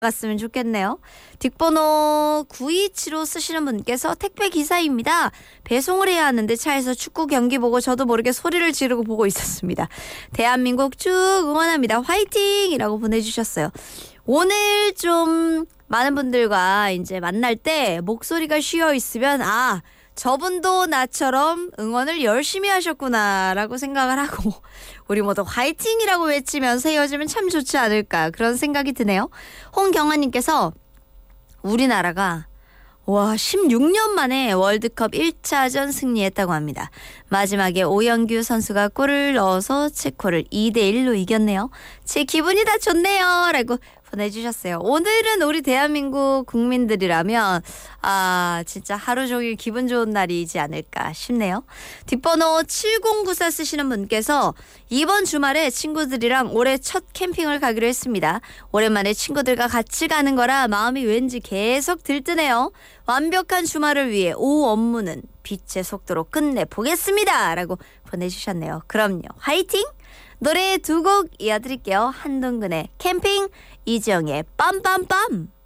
갔으면 좋겠네요. 뒷번호 927로 쓰시는 분께서 택배 기사입니다. 배송을 해야 하는데 차에서 축구 경기 보고 저도 모르게 소리를 지르고 보고 있었습니다. 대한민국 쭉 응원합니다. 화이팅! 이라고 보내주셨어요. 오늘 좀 많은 분들과 이제 만날 때 목소리가 쉬어 있으면 저분도 나처럼 응원을 열심히 하셨구나 라고 생각을 하고 우리 모두 화이팅이라고 외치면서 헤어지면 참 좋지 않을까 그런 생각이 드네요. 홍경아님께서 우리나라가 16년 만에 월드컵 1차전 승리했다고 합니다. 마지막에 오영규 선수가 골을 넣어서 체코를 2대1로 이겼네요. 제 기분이 다 좋네요 라고 보내주셨어요. 오늘은 우리 대한민국 국민들이라면 진짜 하루 종일 기분 좋은 날이지 않을까 싶네요. 뒷번호 7094 쓰시는 분께서 이번 주말에 친구들이랑 올해 첫 캠핑을 가기로 했습니다. 오랜만에 친구들과 같이 가는 거라 마음이 왠지 계속 들뜨네요. 완벽한 주말을 위해 오후 업무는 빛의 속도로 끝내보겠습니다 라고 보내주셨네요. 그럼요. 화이팅! 노래 두 곡 이어드릴게요. 한동근의 캠핑, 이지영의 빰빰빰.